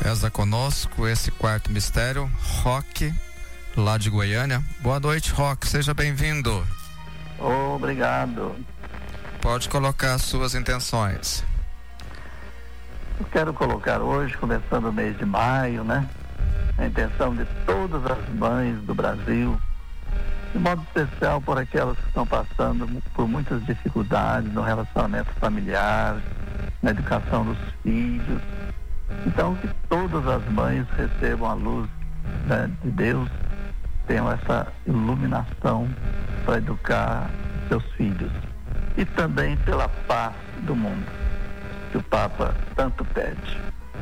Reza conosco esse quarto mistério, Roque, lá de Goiânia. Boa noite, Roque, seja bem-vindo. Obrigado. Pode colocar as suas intenções. Eu quero colocar hoje, começando o mês de maio, a intenção de todas as mães do Brasil, de modo especial por aquelas que estão passando por muitas dificuldades no relacionamento familiar, na educação dos filhos. Então, que todas as mães recebam a luz de Deus, tenham essa iluminação para educar seus filhos. E também pela paz do mundo, que o Papa tanto pede.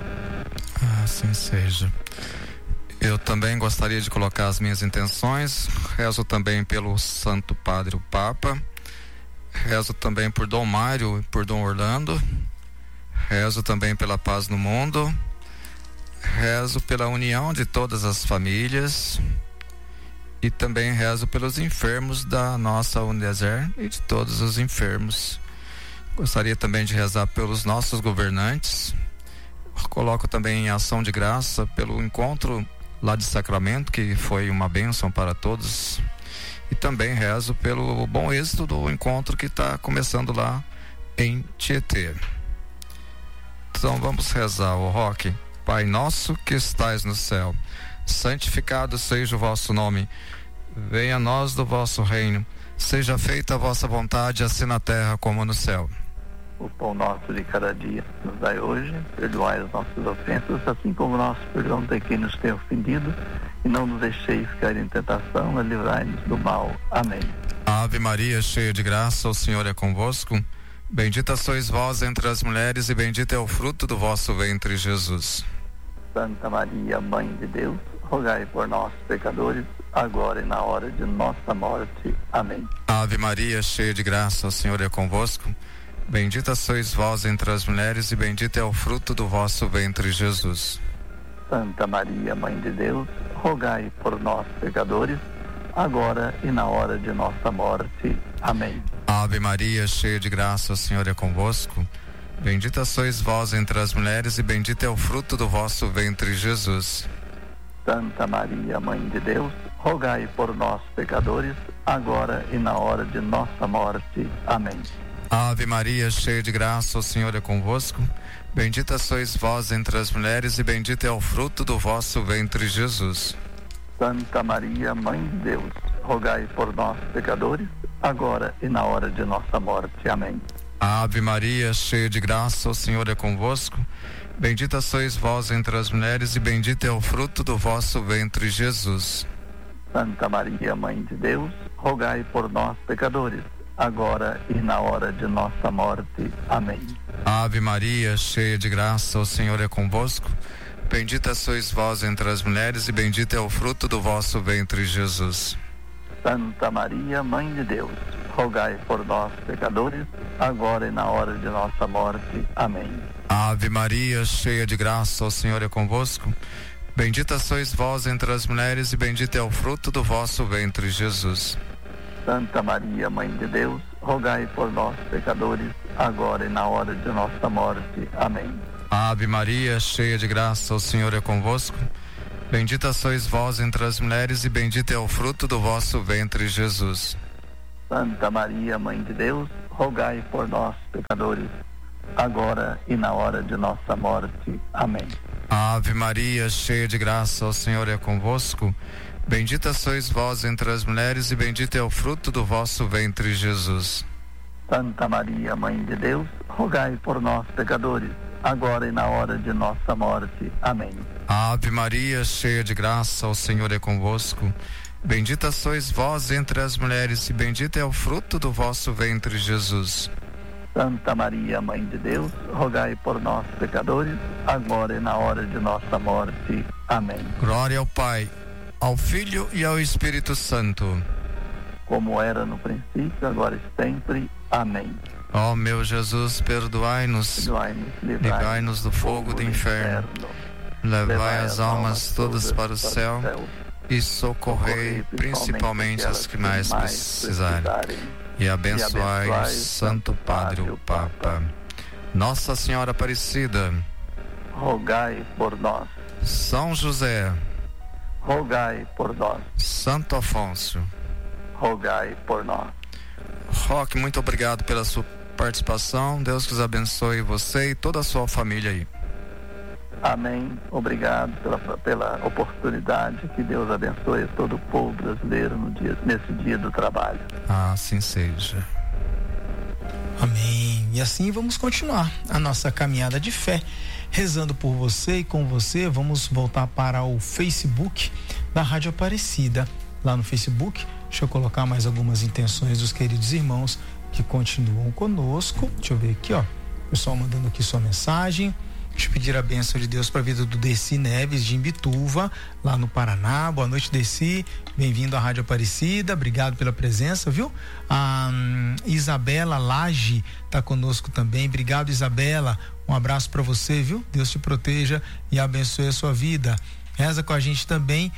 Assim seja. Eu também gostaria de colocar as minhas intenções. Rezo também pelo Santo Padre, o Papa. Rezo também por Dom Mário e por Dom Orlando. Rezo também pela paz no mundo. Rezo pela união de todas as famílias. E também rezo pelos enfermos da nossa Uneser e de todos os enfermos. Gostaria também de rezar pelos nossos governantes. Coloco também em ação de graça pelo encontro lá de Sacramento, que foi uma bênção para todos. E também rezo pelo bom êxito do encontro que está começando lá em Tietê. Então vamos rezar, o Roque. Pai nosso que estais no céu, santificado seja o vosso nome. Venha a nós do vosso reino. Seja feita a vossa vontade, assim na terra como no céu. O pão nosso de cada dia nos dai hoje, perdoai as nossas ofensas, assim como nós perdoamos a quem nos tem ofendido, e não nos deixeis cair em tentação, mas livrai-nos do mal. Amém. Ave Maria, cheia de graça, o Senhor é convosco. Bendita sois vós entre as mulheres, e bendito é o fruto do vosso ventre, Jesus. Santa Maria, Mãe de Deus, rogai por nós, pecadores, agora e na hora de nossa morte. Amém. Ave Maria, cheia de graça, o Senhor é convosco. Bendita sois vós entre as mulheres, e bendito é o fruto do vosso ventre, Jesus. Santa Maria, Mãe de Deus, rogai por nós, pecadores, agora e na hora de nossa morte. Amém. Ave Maria, cheia de graça, o Senhor é convosco. Bendita sois vós entre as mulheres, e bendito é o fruto do vosso ventre, Jesus. Santa Maria, Mãe de Deus, rogai por nós, pecadores, agora e na hora de nossa morte. Amém. Ave Maria, cheia de graça, o Senhor é convosco. Bendita sois vós entre as mulheres, e bendito é o fruto do vosso ventre, Jesus. Santa Maria, Mãe de Deus, rogai por nós, pecadores, agora e na hora de nossa morte. Amém. Ave Maria, cheia de graça, o Senhor é convosco. Bendita sois vós entre as mulheres, e bendito é o fruto do vosso ventre, Jesus. Santa Maria, Mãe de Deus, rogai por nós, pecadores, agora e na hora de nossa morte. Amém. Ave Maria, cheia de graça, o Senhor é convosco. Bendita sois vós entre as mulheres, e bendito é o fruto do vosso ventre, Jesus. Santa Maria, Mãe de Deus, rogai por nós, pecadores, agora e na hora de nossa morte. Amém. Ave Maria, cheia de graça, o Senhor é convosco. Bendita sois vós entre as mulheres, e bendito é o fruto do vosso ventre, Jesus. Santa Maria, Mãe de Deus, rogai por nós, pecadores, agora e na hora de nossa morte. Amém. Ave Maria, cheia de graça, o Senhor é convosco. Bendita sois vós entre as mulheres, e bendito é o fruto do vosso ventre, Jesus. Santa Maria, Mãe de Deus, rogai por nós, pecadores, agora e na hora de nossa morte. Amém. Ave Maria, cheia de graça, o Senhor é convosco. Bendita sois vós entre as mulheres, e bendito é o fruto do vosso ventre, Jesus. Santa Maria, Mãe de Deus, rogai por nós, pecadores, agora e na hora de nossa morte. Amém. Ave Maria, cheia de graça, o Senhor é convosco. Bendita sois vós entre as mulheres, e bendito é o fruto do vosso ventre, Jesus. Santa Maria, Mãe de Deus, rogai por nós, pecadores, agora e na hora de nossa morte. Amém. Glória ao Pai, ao Filho e ao Espírito Santo. Como era no princípio, agora e sempre. Amém. Ó meu Jesus, perdoai-nos, livrai-nos do fogo do inferno, levai as almas todas para o céu e socorrei principalmente as que mais precisarem. E abençoai o Santo Padre, o Papa. Nossa Senhora Aparecida, rogai por nós. São José, rogai por nós. Santo Afonso, rogai por nós. Roque, muito obrigado pela sua participação. Deus que os abençoe, você e toda a sua família aí. Amém. Obrigado pela oportunidade. Que Deus abençoe todo o povo brasileiro nesse dia do trabalho. Assim seja. Amém. E assim vamos continuar a nossa caminhada de fé, rezando por você e com você. Vamos voltar para o Facebook da Rádio Aparecida. Lá no Facebook, deixa eu colocar mais algumas intenções dos queridos irmãos que continuam conosco. Deixa eu ver aqui, ó. O pessoal mandando aqui sua mensagem. Deixa eu pedir a bênção de Deus para a vida do Deci Neves, de Imbituva, lá no Paraná. Boa noite, Deci. Bem-vindo à Rádio Aparecida. Obrigado pela presença, viu? A Isabela Lage está conosco também. Obrigado, Isabela. Um abraço para você, viu? Deus te proteja e abençoe a sua vida. Reza com a gente também,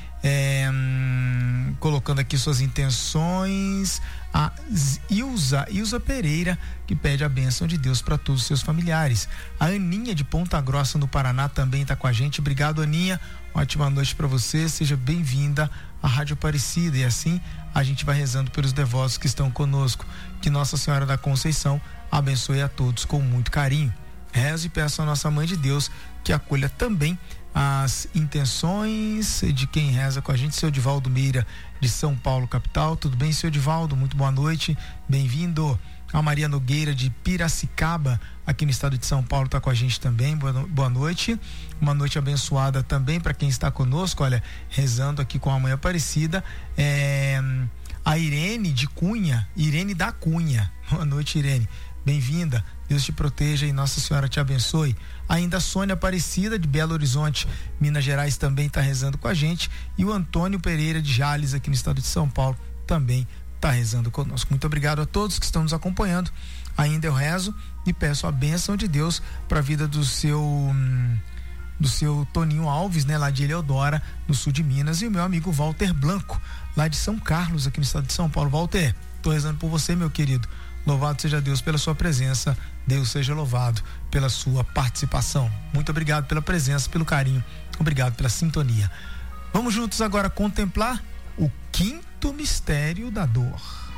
colocando aqui suas intenções, a Ilza Pereira, que pede a bênção de Deus para todos os seus familiares. A Aninha de Ponta Grossa, no Paraná, também está com a gente. Obrigado, Aninha. Ótima noite para você. Seja bem-vinda à Rádio Aparecida. E assim a gente vai rezando pelos devotos que estão conosco. Que Nossa Senhora da Conceição abençoe a todos com muito carinho. Rezo e peço a nossa Mãe de Deus que acolha também as intenções de quem reza com a gente, seu Edivaldo Meira, de São Paulo, capital. Tudo bem, seu Edivaldo? Muito boa noite, bem-vindo. A Maria Nogueira, de Piracicaba, aqui no estado de São Paulo, está com a gente também. Boa noite, uma noite abençoada também para quem está conosco, olha, rezando aqui com a Mãe Aparecida. A Irene de Cunha, Irene da Cunha. Boa noite, Irene, bem-vinda. Deus te proteja e Nossa Senhora te abençoe. Ainda a Sônia Aparecida, de Belo Horizonte, Minas Gerais, também está rezando com a gente. E o Antônio Pereira, de Jales, aqui no estado de São Paulo, também está rezando conosco. Muito obrigado a todos que estão nos acompanhando. Ainda eu rezo e peço a bênção de Deus para a vida do seu Toninho Alves, né, lá de Eleodora, no sul de Minas, e o meu amigo Walter Blanco, lá de São Carlos, aqui no estado de São Paulo. Walter, estou rezando por você, meu querido. Louvado seja Deus pela sua presença, Deus seja louvado pela sua participação. Muito obrigado pela presença, pelo carinho, obrigado pela sintonia. Vamos juntos agora contemplar o quinto mistério da dor.